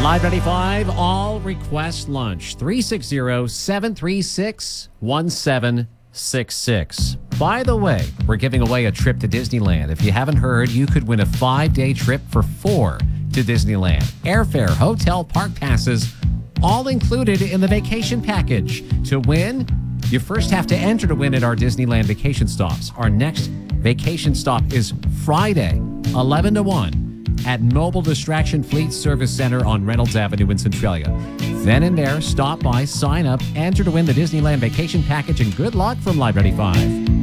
Live 95, all request lunch, 360-736-1766. By the way, we're giving away a trip to Disneyland. If you haven't heard, you could win a 5-day trip for 4 to Disneyland. Airfare, hotel, park passes, all included in the vacation package. To win, you first have to enter to win at our Disneyland vacation stops. Our next vacation stop is Friday, 11 to 1. At Mobile Distraction Fleet Service Center on Reynolds Avenue in Centralia. Then and there, stop by, sign up, enter to win the Disneyland vacation package, and good luck from Live 95.